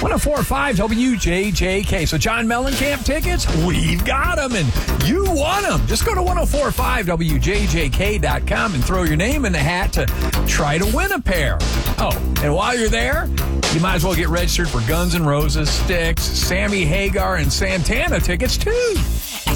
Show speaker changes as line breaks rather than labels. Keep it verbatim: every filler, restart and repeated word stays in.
one oh four point five W J J K. So John Mellencamp tickets, we've got them, and you won them. Just go to ten forty-five W J J K dot com and throw your name in the hat to try to win a pair. Oh, and while you're there, you might as well get registered for Guns N' Roses, Styx, Sammy Hagar, and Santana tickets, too.